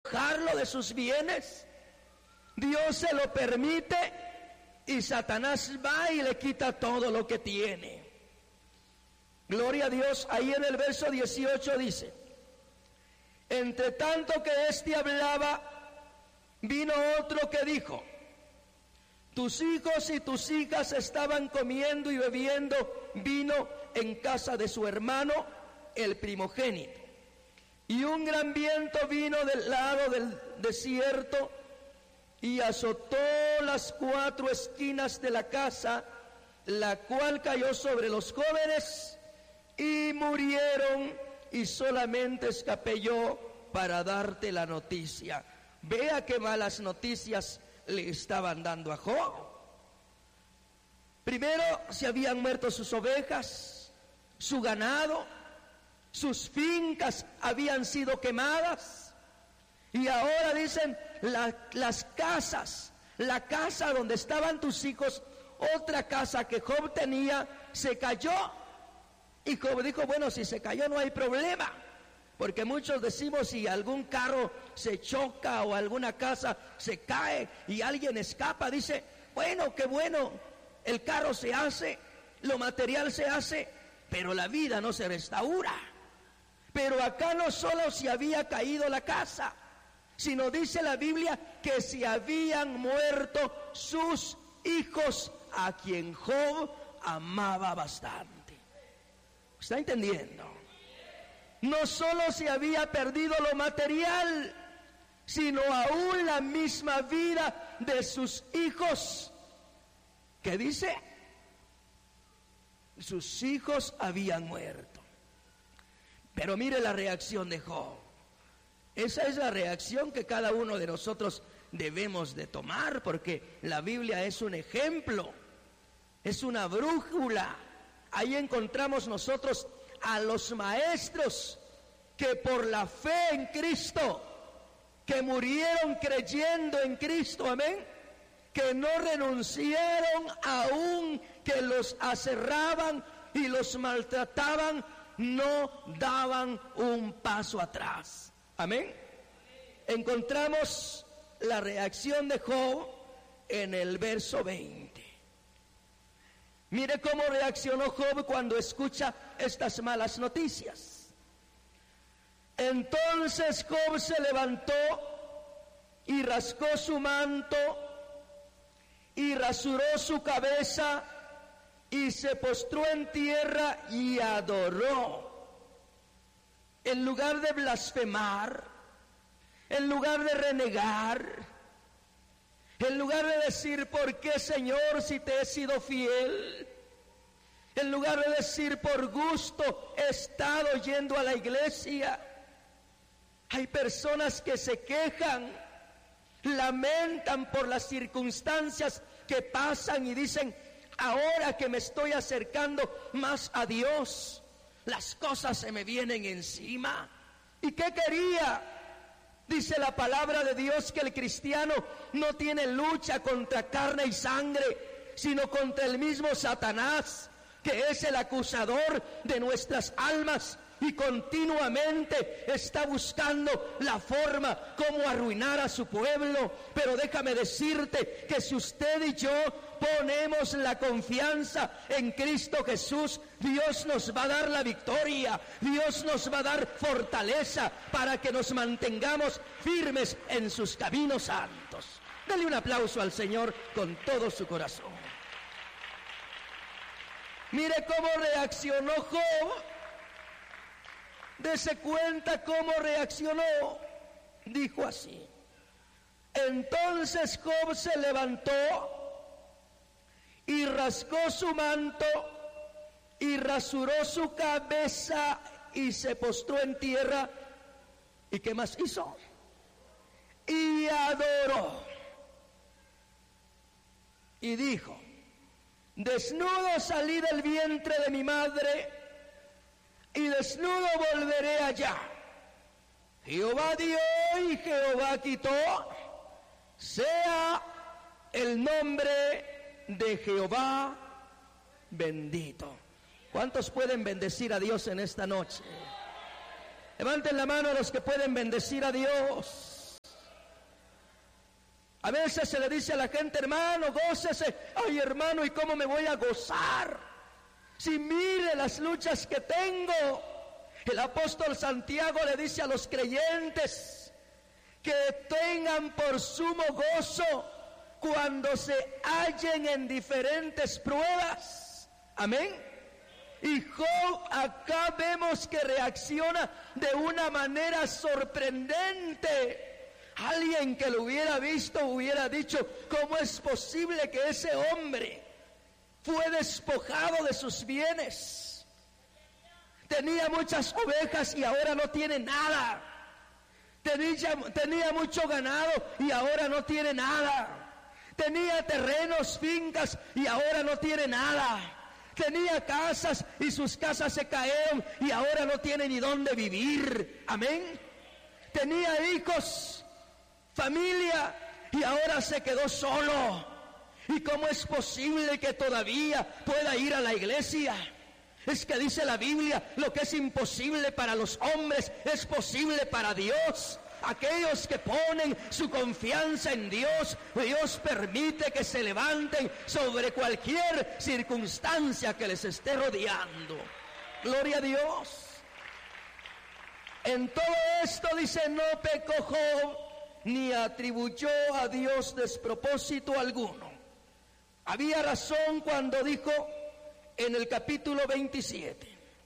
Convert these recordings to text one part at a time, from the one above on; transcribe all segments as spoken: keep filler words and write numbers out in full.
despojarlo de sus bienes. Dios se lo permite y Satanás va y le quita todo lo que tiene. Gloria a Dios. Ahí en el verso dieciocho dice: entre tanto que éste hablaba, vino otro que dijo: tus hijos y tus hijas estaban comiendo y bebiendo vino en casa de su hermano, el primogénito. Y un gran viento vino del lado del desierto y azotó las cuatro esquinas de la casa, la cual cayó sobre los jóvenes y murieron, y solamente escapé yo para darte la noticia. Vea qué malas noticias le estaban dando a Job. Primero, se habían muerto sus ovejas, su ganado, sus fincas habían sido quemadas, y ahora dicen la, las casas, la casa donde estaban tus hijos, otra casa que Job tenía, se cayó. Y Job dijo: bueno, si se cayó no hay problema, porque muchos decimos, si algún carro se choca o alguna casa se cae y alguien escapa, dice: bueno, qué bueno, el carro se hace, lo material se hace, pero la vida no se restaura. Pero acá no solo se había caído la casa, sino dice la Biblia que se habían muerto sus hijos, a quien Job amaba bastante. ¿Está entendiendo? No solo se había perdido lo material, sino aún la misma vida de sus hijos. ¿Qué dice? Sus hijos habían muerto. Pero mire la reacción de Job. Esa es la reacción que cada uno de nosotros debemos de tomar, porque la Biblia es un ejemplo, es una brújula. Ahí encontramos nosotros a los maestros que por la fe en Cristo, que murieron creyendo en Cristo, amén, que no renunciaron aún que los aserraban y los maltrataban, no daban un paso atrás, amén. Encontramos la reacción de Job en el verso veinte. Mire cómo reaccionó Job cuando escucha estas malas noticias. Entonces Job se levantó y rascó su manto y rasuró su cabeza y se postró en tierra y adoró. En lugar de blasfemar, en lugar de renegar, en lugar de decir: ¿por qué, Señor, si te he sido fiel? En lugar de decir: por gusto he estado yendo a la iglesia. Hay personas que se quejan, lamentan por las circunstancias que pasan y dicen: ahora que me estoy acercando más a Dios, las cosas se me vienen encima. ¿Y qué quería? Dice la palabra de Dios que el cristiano no tiene lucha contra carne y sangre, sino contra el mismo Satanás, que es el acusador de nuestras almas y continuamente está buscando la forma como arruinar a su pueblo. Pero déjame decirte que si usted y yo ponemos la confianza en Cristo Jesús, Dios nos va a dar la victoria, Dios nos va a dar fortaleza para que nos mantengamos firmes en sus caminos santos. Dale un aplauso al Señor con todo su corazón. Mire cómo reaccionó Job. Dese cuenta cómo reaccionó. Dijo así: entonces Job se levantó y rascó su manto y rasuró su cabeza y se postró en tierra. ¿Y qué más hizo? Y adoró. Y dijo: desnudo salí del vientre de mi madre, y desnudo volveré allá. Jehová dio y Jehová quitó, sea el nombre de Jehová bendito. ¿Cuántos pueden bendecir a Dios en esta noche? Levanten la mano a los que pueden bendecir a Dios. A veces se le dice a la gente, hermano, gócese. Ay, hermano, ¿y cómo me voy a gozar? Si mire las luchas que tengo. El apóstol Santiago le dice a los creyentes que tengan por sumo gozo cuando se hallen en diferentes pruebas. Amén. Y Job acá vemos que reacciona de una manera sorprendente. Alguien que lo hubiera visto hubiera dicho, ¿cómo es posible que ese hombre fue despojado de sus bienes? Tenía muchas ovejas y ahora no tiene nada. Tenía, tenía mucho ganado y ahora no tiene nada. Tenía terrenos, fincas y ahora no tiene nada. Tenía casas y sus casas se cayeron y ahora no tiene ni dónde vivir. Amén. Tenía hijos, familia y ahora se quedó solo. ¿Y cómo es posible que todavía pueda ir a la iglesia? Es que dice la Biblia, lo que es imposible para los hombres es posible para Dios. Aquellos que ponen su confianza en Dios, Dios permite que se levanten sobre cualquier circunstancia que les esté rodeando. Gloria a Dios. En todo esto dice, no pecó Job, ni atribuyó a Dios despropósito alguno. Había razón cuando dijo en el capítulo veintisiete,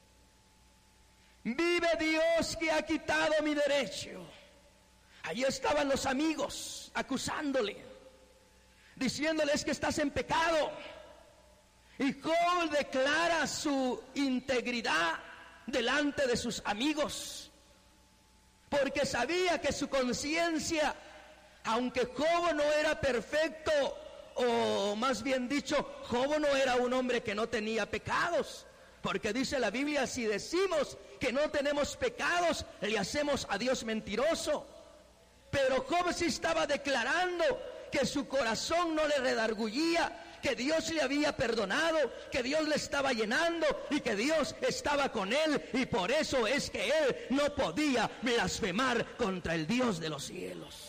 vive Dios que ha quitado mi derecho. Allí estaban los amigos acusándole, diciéndoles que estás en pecado. Y Job declara su integridad delante de sus amigos, porque sabía que su conciencia, aunque Job no era perfecto, o más bien dicho, Job no era un hombre que no tenía pecados, porque dice la Biblia, si decimos que no tenemos pecados, le hacemos a Dios mentiroso. Pero Job sí estaba declarando que su corazón no le redarguía, que Dios le había perdonado, que Dios le estaba llenando y que Dios estaba con él, y por eso es que él no podía blasfemar contra el Dios de los cielos.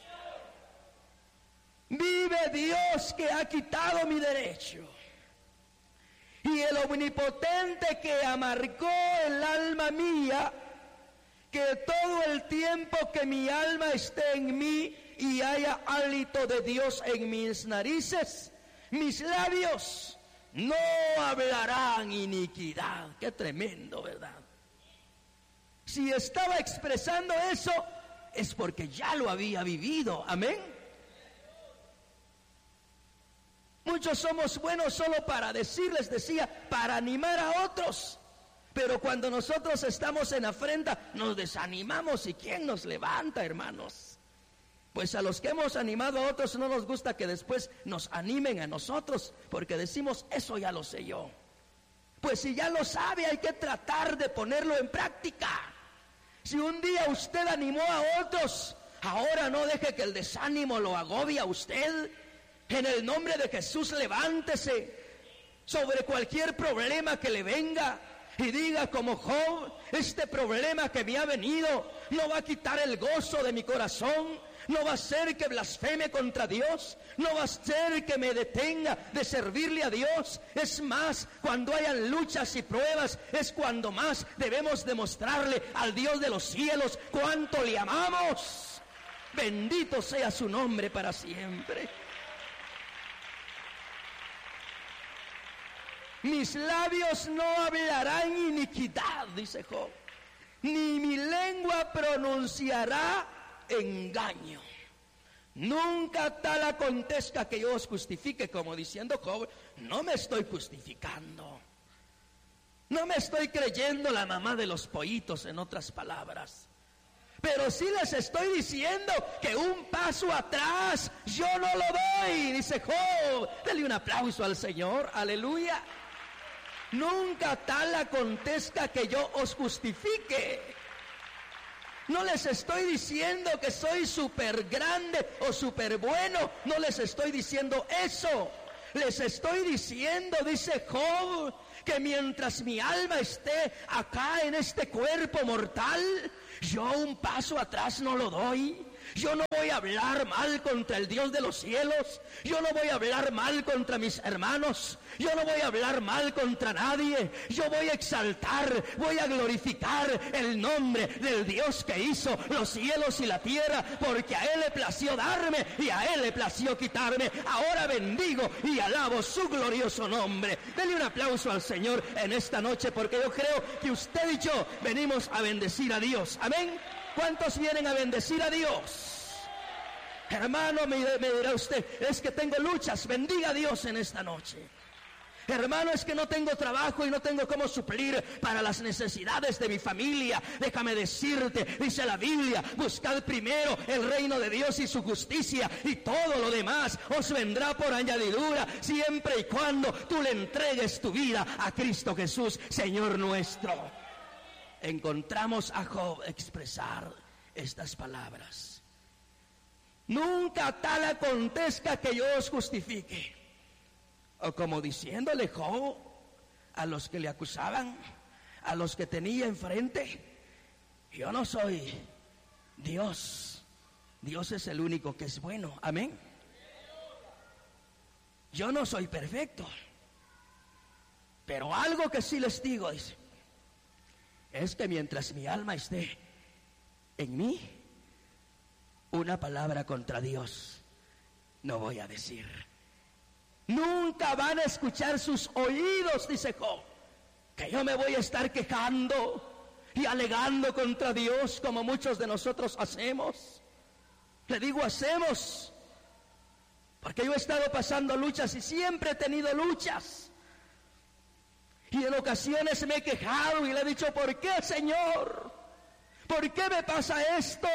Vive Dios que ha quitado mi derecho, y el omnipotente que amargó el alma mía, que todo el tiempo que mi alma esté en mí y haya hálito de Dios en mis narices, mis labios no hablarán iniquidad. Qué tremendo, ¿verdad? Si estaba expresando eso, es porque ya lo había vivido. Amén. Muchos somos buenos solo para decirles, decía, para animar a otros. Pero cuando nosotros estamos en afrenta, nos desanimamos. ¿Y quién nos levanta, hermanos? Pues a los que hemos animado a otros no nos gusta que después nos animen a nosotros, porque decimos, eso ya lo sé yo. Pues si ya lo sabe, hay que tratar de ponerlo en práctica. Si un día usted animó a otros, ahora no deje que el desánimo lo agobie a usted. En el nombre de Jesús, levántese sobre cualquier problema que le venga y diga como Job, este problema que me ha venido no va a quitar el gozo de mi corazón, no va a hacer que blasfeme contra Dios, no va a hacer que me detenga de servirle a Dios. Es más, cuando hayan luchas y pruebas, es cuando más debemos demostrarle al Dios de los cielos cuánto le amamos. Bendito sea su nombre para siempre. Mis labios no hablarán iniquidad, dice Job, ni mi lengua pronunciará engaño. Nunca tal acontezca que yo os justifique, como diciendo Job, no me estoy justificando. No me estoy creyendo la mamá de los pollitos, en otras palabras. Pero sí les estoy diciendo que un paso atrás yo no lo doy, dice Job. Dele un aplauso al Señor, aleluya. Nunca tal acontezca que yo os justifique. No les estoy diciendo que soy súper grande o súper bueno. No les estoy diciendo eso. Les estoy diciendo, dice Job, que mientras mi alma esté acá en este cuerpo mortal, yo un paso atrás no lo doy. Yo no voy a hablar mal contra el Dios de los cielos. Yo no voy a hablar mal contra mis hermanos. Yo no voy a hablar mal contra nadie. Yo voy a exaltar, voy a glorificar el nombre del Dios que hizo los cielos y la tierra, porque a Él le plació darme y a Él le plació quitarme. Ahora bendigo y alabo su glorioso nombre. Denle un aplauso al Señor en esta noche, porque yo creo que usted y yo venimos a bendecir a Dios. Amén. ¿Cuántos vienen a bendecir a Dios? Hermano, me, me dirá usted, es que tengo luchas. Bendiga a Dios en esta noche. Hermano, es que no tengo trabajo y no tengo cómo suplir para las necesidades de mi familia. Déjame decirte, dice la Biblia, buscad primero el reino de Dios y su justicia, y todo lo demás os vendrá por añadidura, siempre y cuando tú le entregues tu vida a Cristo Jesús, Señor nuestro. Encontramos a Job expresar estas palabras: nunca tal acontezca que yo os justifique. O como diciéndole Job a los que le acusaban, a los que tenía enfrente: yo no soy Dios, Dios es el único que es bueno. Amén. Yo no soy perfecto, pero algo que sí les digo, dice, es que mientras mi alma esté en mí, una palabra contra Dios no voy a decir. Nunca van a escuchar sus oídos, dice Job, que yo me voy a estar quejando y alegando contra Dios como muchos de nosotros hacemos. Le digo hacemos, porque yo he estado pasando luchas y siempre he tenido luchas. Y en ocasiones me he quejado y le he dicho: ¿por qué, Señor? ¿Por qué me pasa esto?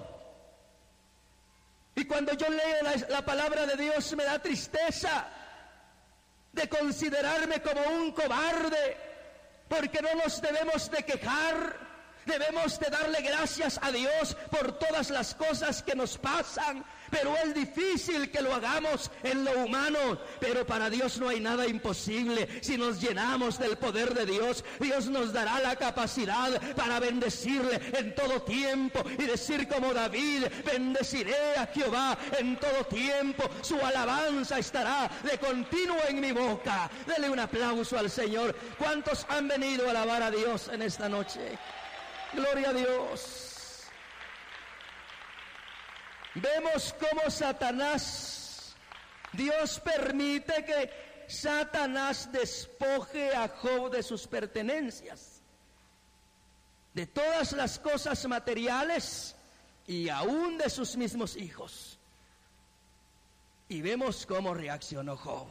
Y cuando yo leo la, la palabra de Dios, me da tristeza de considerarme como un cobarde, porque no nos debemos de quejar. Debemos de darle gracias a Dios por todas las cosas que nos pasan, pero es difícil que lo hagamos en lo humano. Pero para Dios no hay nada imposible. Si nos llenamos del poder de Dios, Dios nos dará la capacidad para bendecirle en todo tiempo y decir como David: bendeciré a Jehová en todo tiempo, su alabanza estará de continuo en mi boca. Dele un aplauso al Señor. ¿Cuántos han venido a alabar a Dios en esta noche? Gloria a Dios. Vemos cómo Satanás, Dios permite que Satanás despoje a Job de sus pertenencias, de todas las cosas materiales y aún de sus mismos hijos. Y vemos cómo reaccionó Job.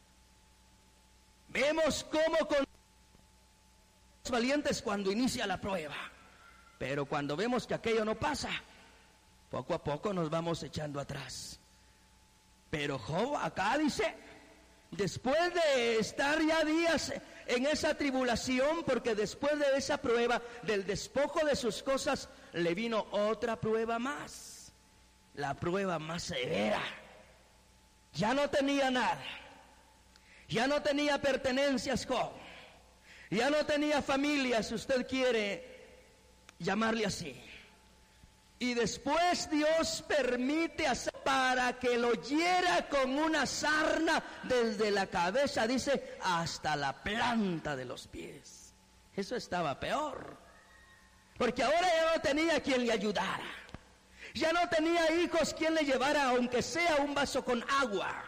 Vemos cómo con los valientes cuando inicia la prueba. Pero cuando vemos que aquello no pasa, poco a poco nos vamos echando atrás. Pero Job acá dice, después de estar ya días en esa tribulación, porque después de esa prueba del despojo de sus cosas, le vino otra prueba más, la prueba más severa. Ya no tenía nada, ya no tenía pertenencias Job, ya no tenía familia, si usted quiere llamarle así. Y después Dios permite hacer para que lo hiera con una sarna desde la cabeza, dice, hasta la planta de los pies. Eso estaba peor, porque ahora ya no tenía quien le ayudara, ya no tenía hijos quien le llevara aunque sea un vaso con agua.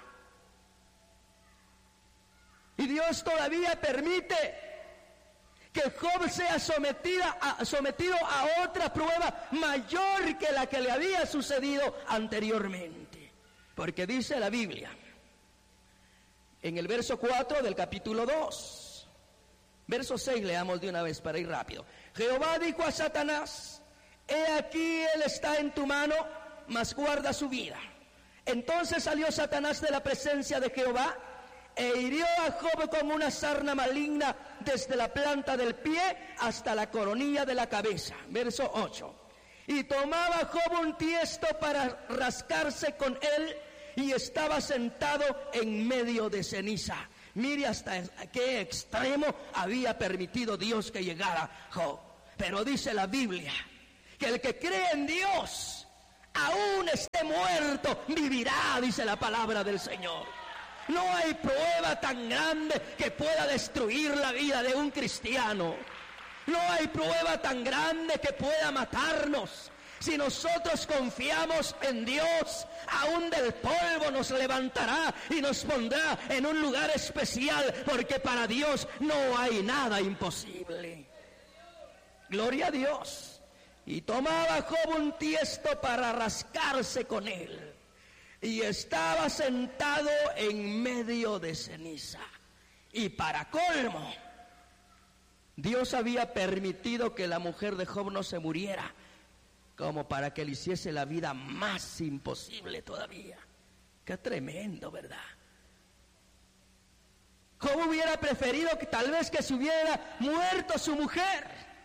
Y Dios todavía permite que Job sea sometida a, sometido a otra prueba mayor que la que le había sucedido anteriormente. Porque dice la Biblia, en el verso cuatro del capítulo dos, verso seis, leamos de una vez para ir rápido. Jehová dijo a Satanás: he aquí él está en tu mano, mas guarda su vida. Entonces salió Satanás de la presencia de Jehová e hirió a Job con una sarna maligna desde la planta del pie hasta la coronilla de la cabeza. Verso ocho. Y tomaba Job un tiesto para rascarse con él, y estaba sentado en medio de ceniza. Mire hasta qué extremo había permitido Dios que llegara Job. Pero dice la Biblia que el que cree en Dios, aún esté muerto, vivirá, dice la palabra del Señor. No hay prueba tan grande que pueda destruir la vida de un cristiano. No hay prueba tan grande que pueda matarnos. Si nosotros confiamos en Dios, aún del polvo nos levantará y nos pondrá en un lugar especial, porque para Dios no hay nada imposible. Gloria a Dios. Y tomaba Job un tiesto para rascarse con él, y estaba sentado en medio de ceniza. Y para colmo, Dios había permitido que la mujer de Job no se muriera, como para que le hiciese la vida más imposible todavía. Qué tremendo, ¿verdad? Job hubiera preferido que tal vez que se hubiera muerto su mujer,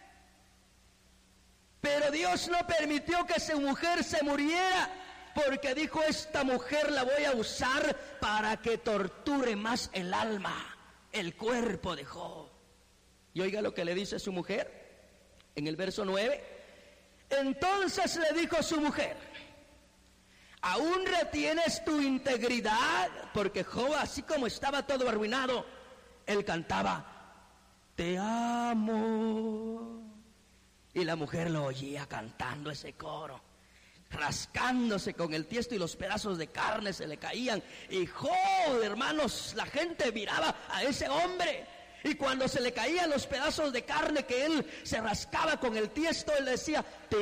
pero Dios no permitió que su mujer se muriera, porque dijo: esta mujer la voy a usar para que torture más el alma, el cuerpo de Job. Y oiga lo que le dice su mujer en el verso nueve. Entonces le dijo su mujer: ¿aún retienes tu integridad? Porque Job, así como estaba todo arruinado, él cantaba: te amo. Y la mujer lo oía cantando ese coro, rascándose con el tiesto, y los pedazos de carne se le caían. Y Job, hermanos, la gente miraba a ese hombre, y cuando se le caían los pedazos de carne que él se rascaba con el tiesto, él decía: te